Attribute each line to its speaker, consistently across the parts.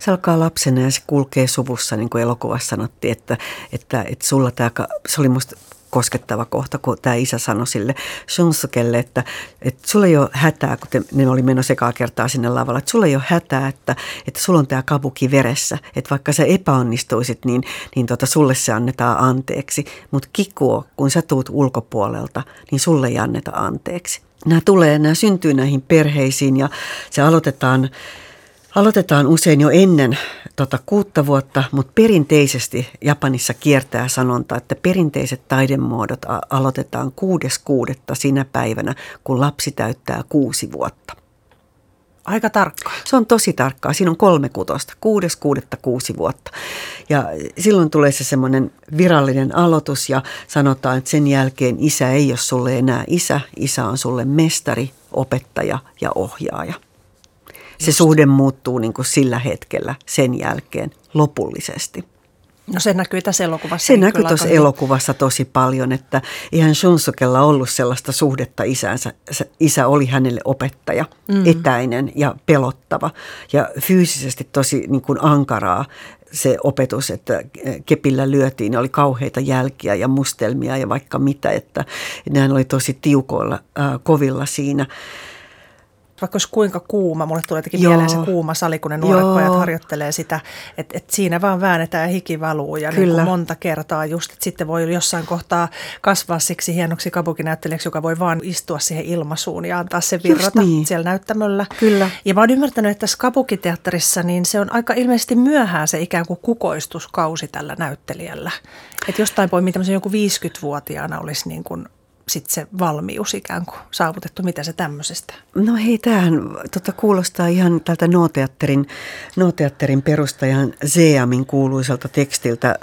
Speaker 1: Se alkaa lapsena ja se kulkee suvussa, niin kuin elokuvassa sanottiin, että sulla se oli musta koskettava kohta, kun tämä isä sanoi sille Shunsukelle, että sulla ei ole hätää, kun ne oli menossa ekaa kertaa sinne lavalle, että sulla ei ole hätää, että sulla on tämä kabuki veressä, että vaikka sä epäonnistuisit, niin sulle se annetaan anteeksi, mutta Kikuo, kun sä tuut ulkopuolelta, niin sulle ei anneta anteeksi. Nämä syntyy näihin perheisiin ja se aloitetaan usein jo ennen 6 vuotta, mutta perinteisesti Japanissa kiertää sanonta, että perinteiset taidemuodot aloitetaan 6.6. sinä päivänä, kun lapsi täyttää 6 vuotta.
Speaker 2: Aika tarkkaa.
Speaker 1: Se on tosi tarkkaa. Siinä on 3 kutosta. 6.6. 6 vuotta. Ja silloin tulee se semmoinen virallinen aloitus ja sanotaan, että sen jälkeen isä ei ole sulle enää isä. Isä on sulle mestari, opettaja ja ohjaaja. Se suhde muuttuu niin kuin sillä hetkellä sen jälkeen lopullisesti.
Speaker 2: No se näkyy tässä elokuvassa.
Speaker 1: Se näkyy tuossa elokuvassa tosi paljon, että eihän Shunsukella ollut sellaista suhdetta isäänsä. Isä oli hänelle opettaja, etäinen ja pelottava ja fyysisesti tosi niin kuin ankaraa se opetus, että kepillä lyötiin. Ne oli kauheita jälkiä ja mustelmia ja vaikka mitä, että nehän oli tosi tiukoilla, kovilla siinä.
Speaker 2: Vaikka olisi kuinka kuuma, mulle tulee jotenkin mieleen se kuuma sali, kun ne nuoret pojat harjoittelee sitä, että siinä vaan väännetään ja hiki valuu ja niin kuin monta kertaa just, että sitten voi jossain kohtaa kasvaa siksi hienoksi kabukinäyttelijäksi, joka voi vaan istua siihen ilmaisuun ja antaa sen virrata siellä näyttämöllä.
Speaker 1: Kyllä.
Speaker 2: Ja mä oon ymmärtänyt, että tässä kabukiteatterissa niin se on aika ilmeisesti myöhään se ikään kuin kukoistuskausi tällä näyttelijällä. Että jostain poimii tämmöisen joku 50-vuotiaana olisi niin kuin sitten se valmius ikään kuin saavutettu. Mitä se tämmöisestä?
Speaker 1: No hei, tämähän kuulostaa ihan tältä No-teatterin perustajan Seamin kuuluisalta tekstiltä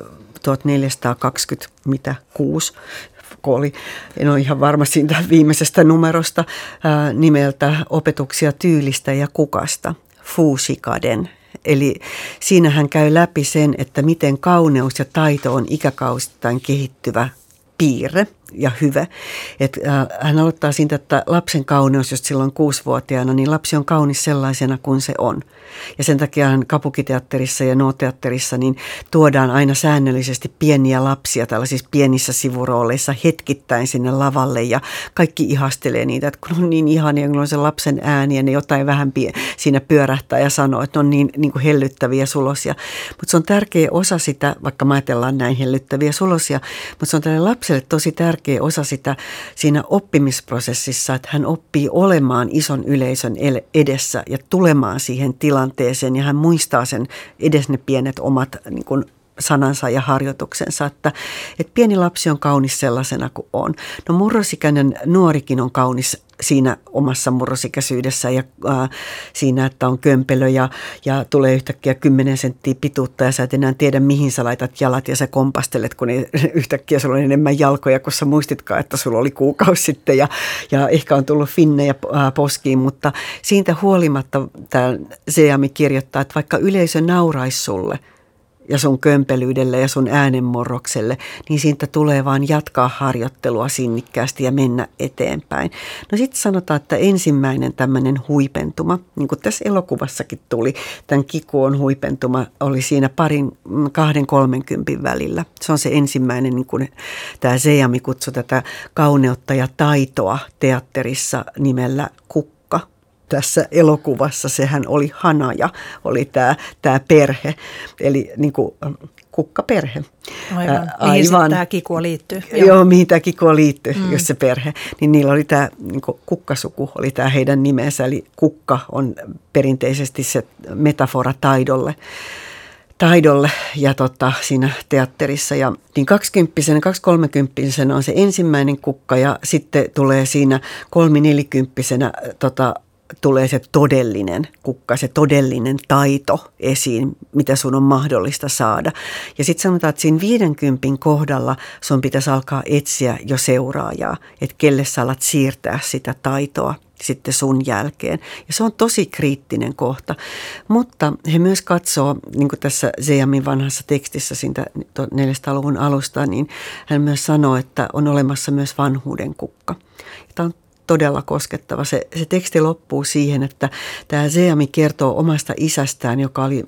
Speaker 1: 1426, oli, en ole ihan varma siitä viimeisestä numerosta, nimeltä Opetuksia tyylistä ja kukasta, Fushikaden. Eli siinähän käy läpi sen, että miten kauneus ja taito on ikäkausittain kehittyvä piirre ja hyvä. Hän aloittaa siitä, että lapsen kauneus, jos silloin 6-vuotiaana, niin lapsi on kaunis sellaisena kuin se on. Ja sen takia kabukiteatterissa ja No-teatterissa niin tuodaan aina säännöllisesti pieniä lapsia tällaisissa pienissä sivurooleissa hetkittäin sinne lavalle ja kaikki ihastelee niitä, että kun on niin ihania, kun on se lapsen ääni ja ne jotain vähän siinä pyörähtää ja sanoo, että ne on niin kuin hellyttäviä sulosia. Mutta se on tärkeä osa sitä, vaikka mä ajatellaan näin hellyttäviä sulosia, mutta se on tälle lapselle tosi tärkeä osa sitä siinä oppimisprosessissa, että hän oppii olemaan ison yleisön edessä ja tulemaan siihen tilanteeseen ja hän muistaa sen edes ne pienet omat niin kuin sanansa ja harjoituksensa, että pieni lapsi on kaunis sellaisena kuin on. No murrosikäinen nuorikin on kaunis siinä omassa murrosikäisyydessä ja siinä, että on kömpelö ja tulee yhtäkkiä 10 senttiä pituutta ja sä et enää tiedä mihin sä laitat jalat ja sä kompastelet, kun yhtäkkiä sulla on enemmän jalkoja, kun sä muistitkaan, että sulla oli kuukausi sitten ja ehkä on tullut finnejä poskiin, mutta siitä huolimatta tämä Seami kirjoittaa, että vaikka yleisö nauraisi sulle, ja sun kömpelyydelle ja sun äänenmorrokselle, niin siitä tulee vaan jatkaa harjoittelua sinnikkäästi ja mennä eteenpäin. No sitten sanotaan, että ensimmäinen tämmöinen huipentuma, niin kuin tässä elokuvassakin tuli, tämän Kikuon huipentuma oli siinä 2-30 välillä. Se on se ensimmäinen, niin kuin tämä Seami kutsui tätä kauneutta ja taitoa teatterissa nimellä Kukka. Tässä elokuvassa sehän oli Hanaja, oli tämä perhe, eli niin kuin kukkaperhe.
Speaker 2: Aivan. Mihin tämä Kikuo liittyy?
Speaker 1: Joo, mihin tämä Kikuo liittyy, jos se perhe. Niin niillä oli tämä niin kuin kukkasuku, oli tämä heidän nimensä, eli kukka on perinteisesti se metafora taidolle ja siinä teatterissa. Ja niin 20-30 on se ensimmäinen kukka ja sitten tulee siinä 3-40 tulee se todellinen kukka, se todellinen taito esiin, mitä sun on mahdollista saada. Ja sitten sanotaan, että siinä 50 kohdalla sun pitäisi alkaa etsiä jo seuraajaa, että kelle sä alat siirtää sitä taitoa sitten sun jälkeen. Ja se on tosi kriittinen kohta. Mutta he myös katsoo, niin kuin tässä Seamin vanhassa tekstissä siitä 400-luvun alusta, niin hän myös sanoo, että on olemassa myös vanhuuden kukka. Tämä on todella koskettava. Se teksti loppuu siihen, että tämä Seami kertoo omasta isästään, joka oli